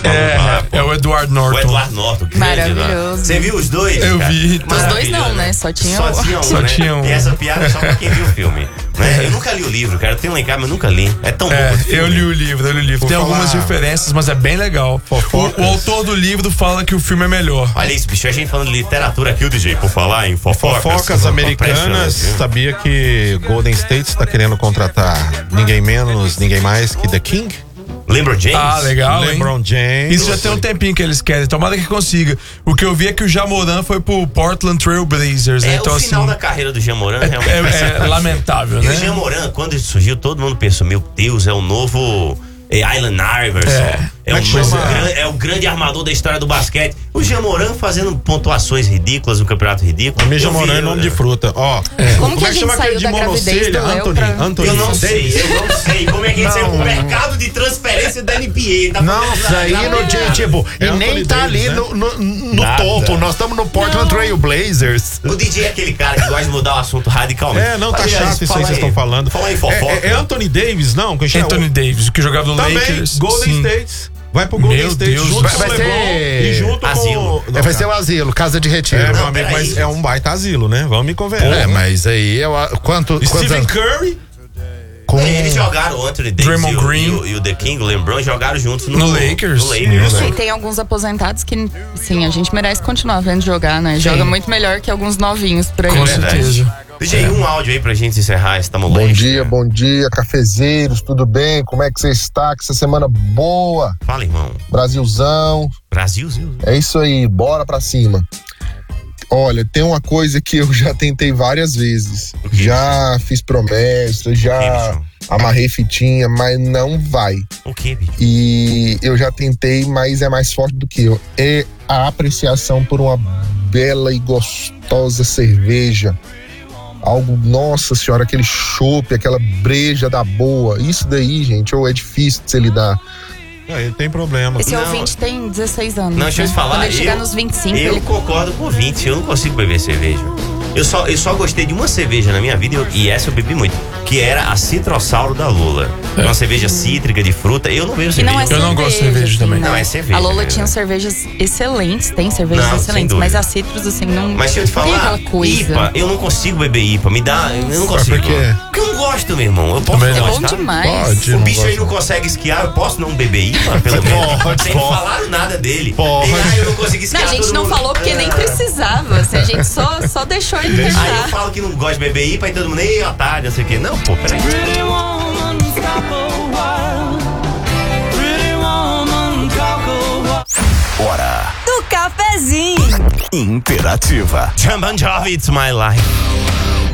É o Edward Norton. O Edward Norton, maravilhoso. Você viu os dois? Eu vi. Os dois não, né? Só tinha um. Só né? Tinha um. E essa piada é só pra quem viu o filme. Né? Eu nunca li o livro, cara. Eu tenho lá em casa, mas nunca li. É tão bom. Eu li o livro. Tem algumas diferenças, mas é bem legal. O autor do livro fala que o filme é melhor. Olha isso, bicho. A gente falando de literatura aqui, o DJ, por falar em fofocas americanas. Sabia que Golden State está querendo contratar ninguém menos, ninguém mais que The King? LeBron James? Ah, legal, LeBron James. Isso já tem um tempinho que eles querem. Tomara que consiga. O que eu vi é que o Jamoran foi pro Portland Trail Blazers. É, então, o final assim, da carreira do Jamoran realmente é lamentável, e né? o Jamoran, quando ele surgiu, todo mundo pensou, meu Deus, é o novo Allen Iverson. É o grande armador da história do basquete. O Jamoran fazendo pontuações ridículas no campeonato ridículo. O Jamoran é nome de fruta. Ó, como que a gente saiu da gravidez do Léo Anthony. Eu não sei. Como é que ele saiu? O mercado de transferência da NBA. Tá e nem tá ali no topo. Nós estamos no Portland Trail Blazers. O DJ é aquele cara que gosta de mudar o assunto radicalmente. Tá chato isso aí que vocês estão falando. Fala aí, fofoca. É Anthony Davis, não? Anthony Davis, que jogava no também, Lakers. Golden State. Vai pro Golden State junto com o LeBron e junto asilo. com... Vai ser o asilo, casa de retiro. Meu amigo, mas é um baita asilo, né? Vamos me convencer. Mas aí Stephen Curry. Eles jogaram o Anthony Davis e o The King, o LeBron, jogaram juntos no Lakers. E tem alguns aposentados que, sim, a gente merece continuar vendo jogar, né? Joga muito melhor que alguns novinhos por aí. Com certeza. DJ, um áudio aí pra gente encerrar essa moléstia. Bom dia, cafezeiros, tudo bem? Como é que você está? Que essa semana boa. Fala, irmão. Brasilzão. É isso aí, bora pra cima. Olha, tem uma coisa que eu já tentei várias vezes. Já fiz promessa, já amarrei fitinha, mas não vai. O que, bicho? E eu já tentei, mas é mais forte do que eu. É a apreciação por uma bela e gostosa cerveja. Algo, nossa senhora, aquele chopp, aquela breja da boa. Isso daí, gente, é difícil de se lidar. Ele tem problema. Esse ouvinte tem 16 anos. Não, deixa eu te falar. Quando ele chegar nos 25, eu concordo com o 20. Eu não consigo beber cerveja. Eu só gostei de uma cerveja na minha vida, e essa eu bebi muito, que era a Citrossauro da Lola. Uma cerveja cítrica de fruta. Eu não bebo cerveja. Eu não gosto de cerveja também. Não, é cerveja. A Lola tinha cervejas excelentes, tem cervejas excelentes, mas a Citrus, assim, não. Mas deixa eu te falar, IPA, eu não consigo beber IPA. Eu não consigo. Por quê? Porque eu não gosto, meu irmão. Eu posso É bom demais. O bicho aí não consegue esquiar, eu posso não beber IPA, pelo menos. Sem falar nada dele. Eu não consigo esquiar. Não, a gente não falou porque nem precisava. Assim, a gente só deixou ele deixar. Aí eu falo que não gosto de beber IPA e todo mundo, ei, otário, não sei o quê. Não, pô, peraí. Hora do cafezinho. Imperativa. John Bon Jovi, It's My Life.